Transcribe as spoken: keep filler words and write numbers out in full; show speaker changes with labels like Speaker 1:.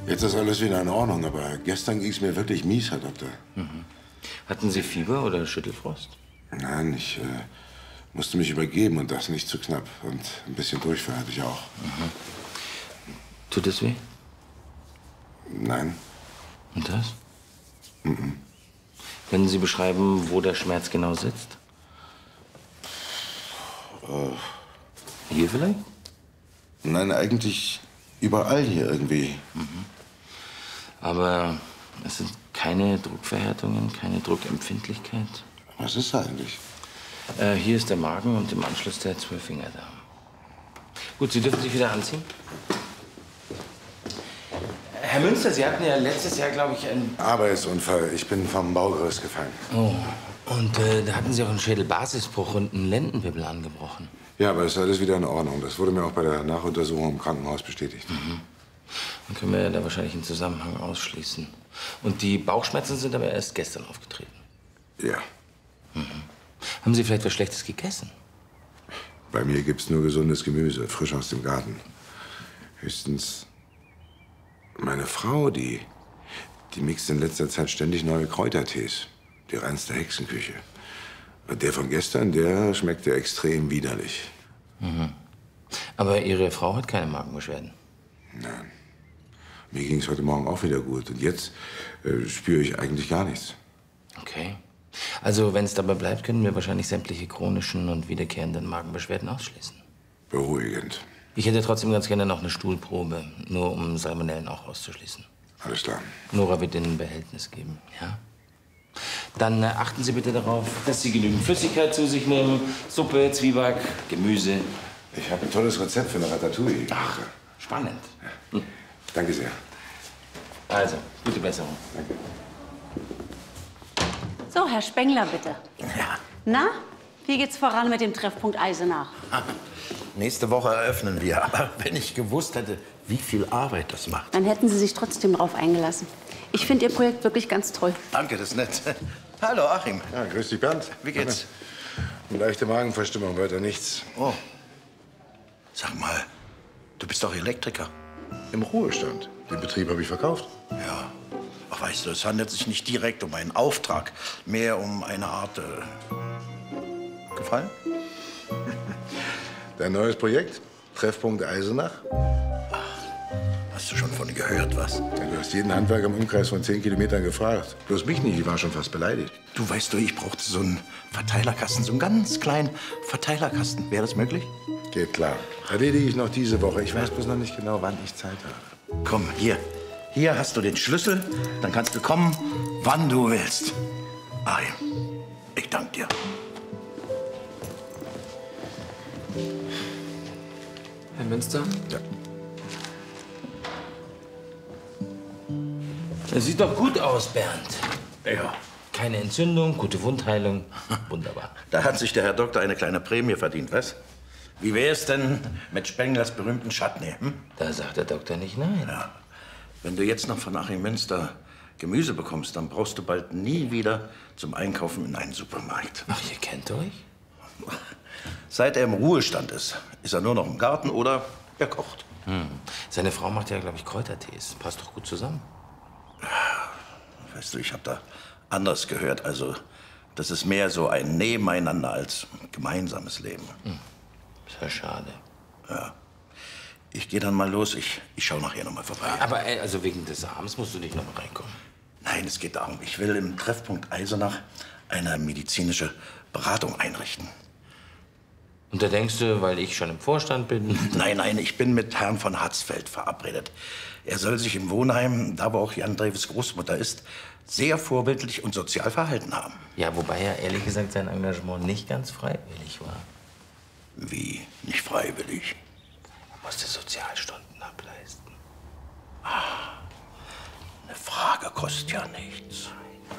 Speaker 1: Jetzt ist alles wieder in Ordnung, aber gestern ging es mir wirklich mies, Herr Doktor.
Speaker 2: Mhm. Hatten Sie Fieber oder Schüttelfrost?
Speaker 1: Nein, ich äh, musste mich übergeben und das nicht zu knapp. Und ein bisschen Durchfall hatte ich auch.
Speaker 2: Mhm. Tut es weh?
Speaker 1: Nein.
Speaker 2: Und das?
Speaker 1: Mhm.
Speaker 2: Können Sie beschreiben, wo der Schmerz genau sitzt?
Speaker 1: Äh,
Speaker 2: Hier vielleicht?
Speaker 1: Nein, eigentlich überall hier irgendwie.
Speaker 2: Mhm. Aber es sind keine Druckverhärtungen, keine Druckempfindlichkeit.
Speaker 1: Was ist da eigentlich?
Speaker 2: Äh, hier ist der Magen und im Anschluss der Zwölffingerdarm. Gut, Sie dürfen sich wieder anziehen. Herr Münster, Sie hatten ja letztes Jahr, glaube ich, einen
Speaker 1: Arbeitsunfall. Ich bin vom Baugerüst gefallen.
Speaker 2: Oh, und äh, da hatten Sie auch einen Schädelbasisbruch und einen Lendenwirbel angebrochen.
Speaker 1: Ja, aber es ist alles wieder in Ordnung. Das wurde mir auch bei der Nachuntersuchung im Krankenhaus bestätigt.
Speaker 2: Mhm. Dann können wir da wahrscheinlich einen Zusammenhang ausschließen. Und die Bauchschmerzen sind aber erst gestern aufgetreten.
Speaker 1: Ja.
Speaker 2: Mhm. Haben Sie vielleicht was Schlechtes gegessen?
Speaker 1: Bei mir gibt's nur gesundes Gemüse, frisch aus dem Garten. Höchstens meine Frau, die, die mixt in letzter Zeit ständig neue Kräutertees. Die reinste Hexenküche. Und der von gestern, der schmeckte extrem widerlich.
Speaker 2: Mhm. Aber Ihre Frau hat keine Magenbeschwerden?
Speaker 1: Nein. Mir ging's heute Morgen auch wieder gut. Und jetzt äh, spüre ich eigentlich gar nichts.
Speaker 2: Okay. Also, wenn es dabei bleibt, können wir wahrscheinlich sämtliche chronischen und wiederkehrenden Magenbeschwerden ausschließen.
Speaker 1: Beruhigend.
Speaker 2: Ich hätte trotzdem ganz gerne noch eine Stuhlprobe, nur um Salmonellen auch auszuschließen.
Speaker 1: Alles klar.
Speaker 2: Nora wird Ihnen ein Behältnis geben, ja? Dann äh, achten Sie bitte darauf, dass Sie genügend Flüssigkeit zu sich nehmen. Suppe, Zwieback, Gemüse.
Speaker 1: Ich habe ein tolles Rezept für eine Ratatouille.
Speaker 2: Ach, spannend.
Speaker 1: Ja. Danke sehr.
Speaker 2: Also, gute Besserung.
Speaker 1: Danke.
Speaker 3: So, Herr Spengler, bitte.
Speaker 4: Ja.
Speaker 3: Na, wie geht's voran mit dem Treffpunkt Eisenach?
Speaker 4: Nächste Woche eröffnen wir. Aber wenn ich gewusst hätte, wie viel Arbeit das macht.
Speaker 3: Dann hätten Sie sich trotzdem drauf eingelassen. Ich finde Ihr Projekt wirklich ganz toll.
Speaker 4: Danke, das ist nett. Hallo, Achim.
Speaker 1: Ja, grüß dich, Bernd.
Speaker 4: Wie geht's?
Speaker 1: Eine leichte Magenverstimmung, weiter nichts.
Speaker 4: Oh. Sag mal, du bist doch Elektriker.
Speaker 1: Im Ruhestand. Den Betrieb habe ich verkauft.
Speaker 4: Ja. Ach, weißt du, es handelt sich nicht direkt um einen Auftrag, mehr um eine Art äh, Gefallen?
Speaker 1: Dein neues Projekt? Treffpunkt Eisenach?
Speaker 4: Ach, hast du schon von gehört, was?
Speaker 1: Ja, du hast jeden Handwerker im Umkreis von zehn Kilometern gefragt. Bloß mich nicht, ich war schon fast beleidigt.
Speaker 4: Du, weißt du, ich brauchte so einen Verteilerkasten, so einen ganz kleinen Verteilerkasten. Wäre das möglich?
Speaker 1: Geht klar. Erledige ich noch diese Woche. Ich weiß bloß noch nicht genau, wann ich Zeit habe.
Speaker 4: Komm, hier. Hier hast du den Schlüssel. Dann kannst du kommen, wann du willst. Achim, ich danke dir.
Speaker 5: Herr Münster?
Speaker 1: Ja.
Speaker 2: Das sieht doch gut aus, Bernd.
Speaker 4: Ja.
Speaker 2: Keine Entzündung, gute Wundheilung. Wunderbar.
Speaker 4: Da hat sich der Herr Doktor eine kleine Prämie verdient, was? Wie wäre es denn mit Spenglers berühmten Chutney? Hm?
Speaker 2: Da sagt der Doktor nicht nein.
Speaker 4: Ja. Wenn du jetzt noch von Achim Münster Gemüse bekommst, dann brauchst du bald nie wieder zum Einkaufen in einen Supermarkt.
Speaker 2: Ach, ihr kennt euch?
Speaker 4: Seit er im Ruhestand ist, ist er nur noch im Garten oder er kocht.
Speaker 2: Hm. Seine Frau macht ja, glaube ich, Kräutertees. Passt doch gut zusammen.
Speaker 4: Weißt du, ich habe da anders gehört. Also, das ist mehr so ein Nebeneinander als gemeinsames Leben.
Speaker 2: Hm. Ist ja schade.
Speaker 4: Ja. Ich gehe dann mal los. Ich, ich schaue nachher noch mal vorbei.
Speaker 2: Aber ey, also wegen des Arms musst du nicht noch mal reinkommen.
Speaker 4: Nein, es geht darum, ich will im Treffpunkt Eisenach eine medizinische Beratung einrichten.
Speaker 2: Und da denkst du, weil ich schon im Vorstand bin?
Speaker 4: Nein, nein, ich bin mit Herrn von Hatzfeld verabredet. Er soll sich im Wohnheim, da wo auch Jan Dreves Großmutter ist, sehr vorbildlich und sozial verhalten haben.
Speaker 2: Ja, wobei er ehrlich gesagt sein Engagement nicht ganz freiwillig war.
Speaker 4: Wie? Nicht freiwillig?
Speaker 2: Er musste Sozialstunden ableisten.
Speaker 4: Ah, eine Frage kostet ja nichts.